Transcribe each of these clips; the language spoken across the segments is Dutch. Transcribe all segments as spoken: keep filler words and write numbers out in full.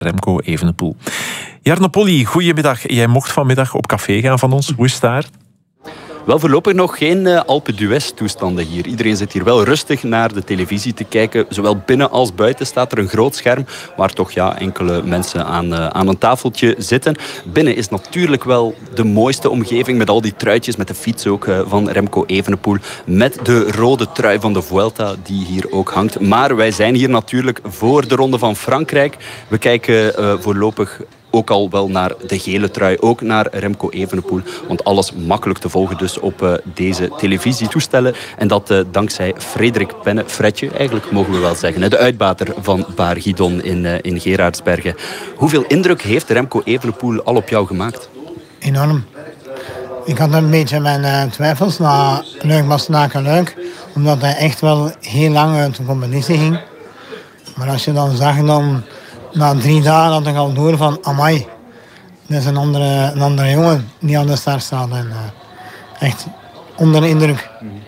Remco Evenepoel. Jarno Polly, goedemiddag. Jij mocht vanmiddag op café gaan van ons. Hoe is het daar? Wel, voorlopig nog geen uh, Alpe d'Huez toestanden hier. Iedereen zit hier wel rustig naar de televisie te kijken. Zowel binnen als buiten staat er een groot scherm waar toch ja, enkele mensen aan, uh, aan een tafeltje zitten. Binnen is natuurlijk wel de mooiste omgeving met al die truitjes, met de fiets ook uh, van Remco Evenepoel, met de rode trui van de Vuelta die hier ook hangt. Maar wij zijn hier natuurlijk voor de Ronde van Frankrijk. We kijken uh, voorlopig ook al wel naar de gele trui, ook naar Remco Evenepoel. Want alles makkelijk te volgen dus op uh, deze televisietoestellen. En dat uh, dankzij Frederik Penne, Fredje eigenlijk mogen we wel zeggen. De uitbater van Bar Guidon in, uh, in Gerardsbergen. Hoeveel indruk heeft Remco Evenepoel al op jou gemaakt? Enorm. Ik had een beetje mijn uh, twijfels na Luik Bastenaken Luik. Omdat hij echt wel heel lang uit de competitie ging. Maar als je dan zag dan... Na drie dagen had ik al door van, amai, dat is een andere, een andere jongen die aan de start staat. En, uh, echt onder de indruk.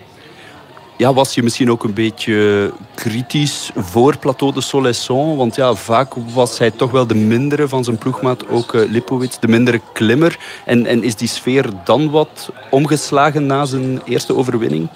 Ja, was je misschien ook een beetje kritisch voor Plateau de Soleilson? Want ja, vaak was hij toch wel de mindere van zijn ploegmaat, ook uh, Lipowitz, de mindere klimmer. En, en is die sfeer dan wat omgeslagen na zijn eerste overwinning?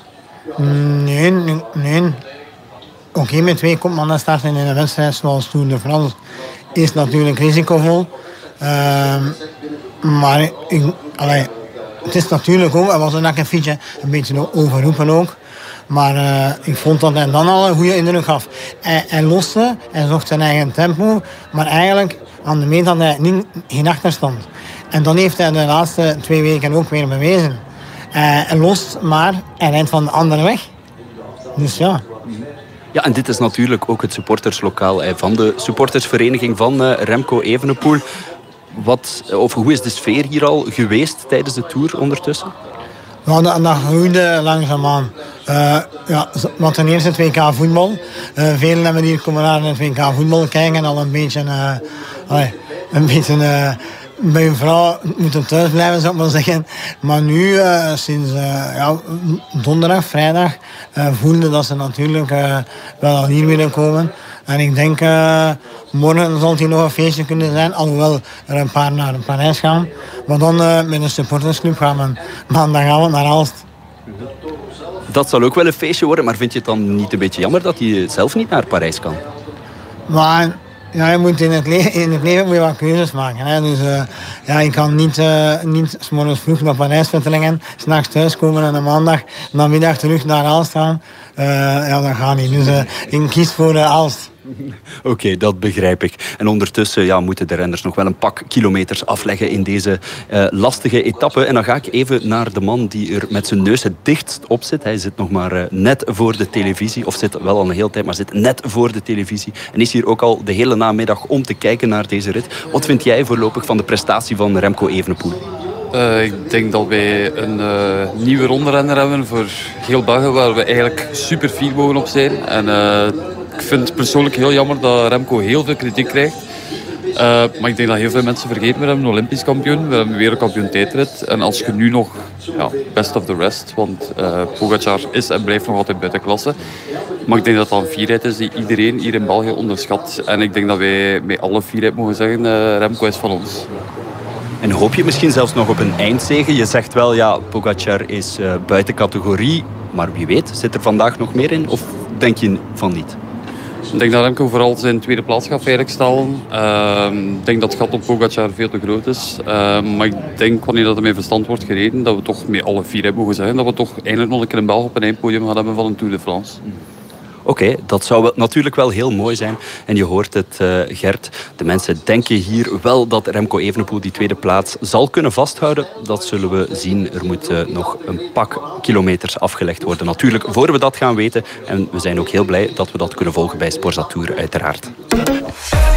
Nee, nee. nee. Oké, okay, met twee kopmannen starten in een wedstrijd zoals Tour de France is natuurlijk risicovol. Uh, maar ik, allee, het is natuurlijk ook, hij was een lekker fietsje, een beetje overroepen ook. Maar uh, ik vond dat hij dan al een goede indruk gaf. Hij, hij loste, hij zocht zijn eigen tempo, maar eigenlijk aan de meet had hij niet, geen achterstand. En dan heeft hij de laatste twee weken ook weer bewezen. Uh, hij lost, maar hij rijdt van de andere weg. Dus ja... Ja, en dit is natuurlijk ook het supporterslokaal van de supportersvereniging van uh, Remco Evenepoel. Wat, of hoe is de sfeer hier al geweest tijdens de Tour ondertussen? Nou, dat, dat groeide langzaamaan. Uh, ja, want ten eerste het W K voetbal. Uh, velen hebben hier komen naar het W K voetbal kijken en al een beetje... Uh, allee, een beetje... Uh, bij een vrouw moeten thuis blijven, zou ik maar zeggen. Maar nu, uh, sinds uh, ja, donderdag, vrijdag, uh, voelde dat ze natuurlijk uh, wel al hier willen komen. En ik denk, uh, morgen zal het hier nog een feestje kunnen zijn. Alhoewel er een paar naar Parijs gaan. Maar dan uh, met een supportersclub gaan we maandagavond naar Aalst. Dat zal ook wel een feestje worden. Maar vind je het dan niet een beetje jammer dat hij zelf niet naar Parijs kan? Maar... Ja, je moet in het, le- in het leven moet je wat keuzes maken. Hè. Dus uh, ja, ik kan niet, uh, niet 's morgens vroeg naar Parijs vertrekken, 's nachts thuiskomen en een maandag namiddag terug naar Aalst gaan. Uh, ja, dat gaat niet. Dus uh, ik kies voor uh, Aalst. Oké, okay, dat begrijp ik. En ondertussen ja, moeten de renners nog wel een pak kilometers afleggen in deze uh, lastige etappe. En dan ga ik even naar de man die er met zijn neus het dichtst op zit. Hij zit nog maar uh, net voor de televisie. Of zit wel al een hele tijd, maar zit net voor de televisie. En is hier ook al de hele namiddag om te kijken naar deze rit. Wat vind jij voorlopig van de prestatie van Remco Evenepoel? Uh, ik denk dat wij een uh, nieuwe ronderenner hebben voor heel België, waar we eigenlijk super fier mogen op zijn. En, uh, ik vind het persoonlijk heel jammer dat Remco heel veel kritiek krijgt. Uh, maar ik denk dat heel veel mensen vergeten, we hebben een Olympisch kampioen, we hebben een wereldkampioen tijdrit. En als je nu nog, ja, best of the rest, want uh, Pogacar is en blijft nog altijd buiten klasse. Maar ik denk dat dat een fierheid is die iedereen hier in België onderschat. En ik denk dat wij met alle fierheid mogen zeggen, uh, Remco is van ons. En hoop je misschien zelfs nog op een eindzege? Je zegt wel, ja, Pogacar is uh, buiten categorie. Maar wie weet, zit er vandaag nog meer in? Of denk je van niet? Ik denk dat Remco vooral zijn tweede plaats gaat veiligstellen. Uh, ik denk dat het gat op Pogacar veel te groot is. Uh, maar ik denk, wanneer dat er met verstand wordt gereden, dat we toch met alle vier hebben mogen zeggen dat we toch eindelijk nog een keer een Belg op een eindpodium gaan hebben van een Tour de France. Oké, okay, dat zou wel, natuurlijk wel heel mooi zijn. En je hoort het, uh, Gert. De mensen denken hier wel dat Remco Evenepoel die tweede plaats zal kunnen vasthouden. Dat zullen we zien. Er moet uh, nog een pak kilometers afgelegd worden. Natuurlijk, voor we dat gaan weten. En we zijn ook heel blij dat we dat kunnen volgen bij Sporza Tour, uiteraard.